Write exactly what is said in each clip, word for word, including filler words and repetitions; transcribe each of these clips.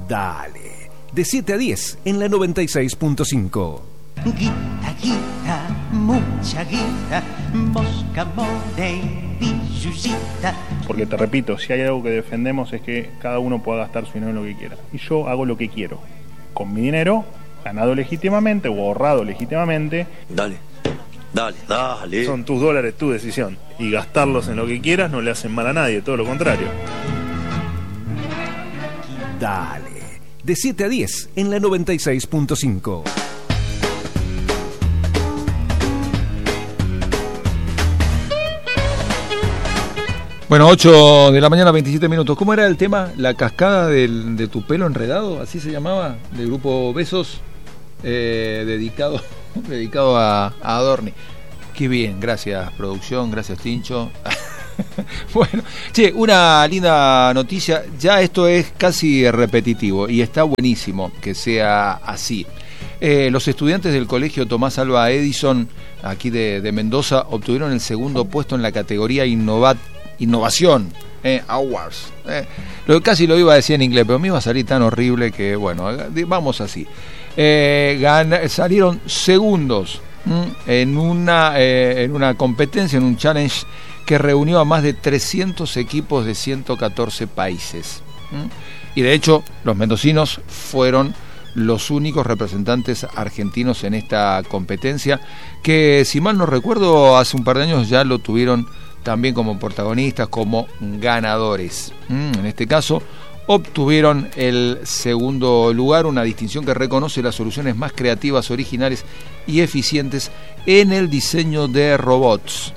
Dale, de siete a diez en la noventa y seis punto cinco. Guita, guita, mucha guita, mosca, more y pillullita. Porque te repito, si hay algo que defendemos es que cada uno pueda gastar su dinero en lo que quiera. Y yo hago lo que quiero. Con mi dinero, ganado legítimamente o ahorrado legítimamente. Dale, dale, dale. Son tus dólares, tu decisión. Y gastarlos en lo que quieras no le hacen mal a nadie, todo lo contrario. Dale, de siete a diez en la noventa y seis punto cinco. Bueno, ocho de la mañana, veintisiete minutos. ¿Cómo era el tema? La cascada del, de tu pelo enredado, así se llamaba, del grupo Besos, eh, dedicado, dedicado a, a Adorni. Qué bien, gracias producción, gracias Tincho. Bueno, che, una linda noticia, ya esto es casi repetitivo y está buenísimo que sea así. Eh, los estudiantes del colegio Tomás Alva Edison, aquí de, de Mendoza, obtuvieron el segundo puesto en la categoría Innovat Innovación, eh, Awards. Eh. Lo, casi lo iba a decir en inglés, pero me iba a salir tan horrible que, bueno, vamos así. Eh, gan- salieron segundos ¿m? en una eh, en una competencia, en un challenge que reunió a más de trescientos equipos de ciento catorce países. ¿m? Y de hecho, los mendocinos fueron los únicos representantes argentinos en esta competencia, que si mal no recuerdo, hace un par de años ya lo tuvieron también como protagonistas, como ganadores. En este caso, obtuvieron el segundo lugar, una distinción que reconoce las soluciones más creativas, originales y eficientes en el diseño de robots.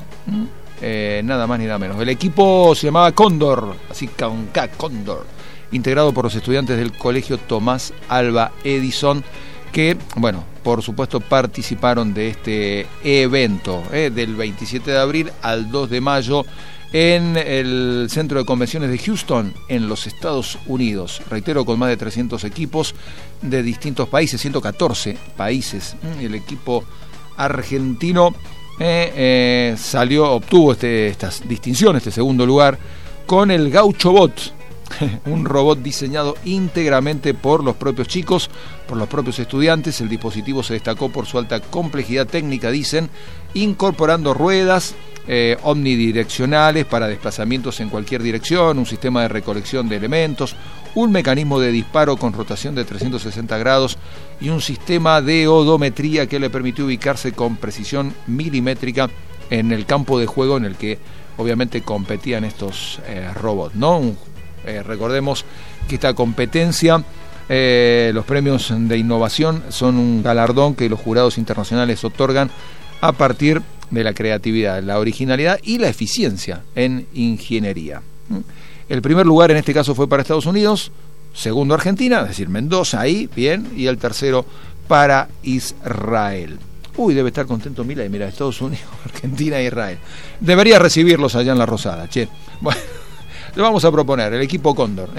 Eh, nada más ni nada menos. El equipo se llamaba Cóndor, así con K, Cóndor, integrado por los estudiantes del colegio Tomás Alva Edison, que, bueno, por supuesto participaron de este evento eh, del veintisiete de abril al dos de mayo en el Centro de Convenciones de Houston, en los Estados Unidos. Reitero, con más de trescientos equipos de distintos países, ciento catorce países. El equipo argentino eh, eh, salió, obtuvo este, esta distinción, este segundo lugar, con el Gaucho Bot, un robot diseñado íntegramente por los propios chicos, por los propios estudiantes. El dispositivo se destacó por su alta complejidad técnica, dicen, incorporando ruedas eh, omnidireccionales para desplazamientos en cualquier dirección, un sistema de recolección de elementos, un mecanismo de disparo con rotación de trescientos sesenta grados y un sistema de odometría que le permitió ubicarse con precisión milimétrica en el campo de juego en el que obviamente competían estos eh, robots, ¿no? Un Eh, recordemos que esta competencia, eh, los premios de innovación, son un galardón que los jurados internacionales otorgan a partir de la creatividad, la originalidad y la eficiencia en ingeniería. El primer lugar en este caso fue para Estados Unidos, segundo Argentina, es decir, Mendoza ahí, bien, y el tercero para Israel. Uy, debe estar contento Mila, y mira, Estados Unidos, Argentina e Israel. Debería recibirlos allá en la Rosada, che. Bueno, le vamos a proponer el equipo Cóndor.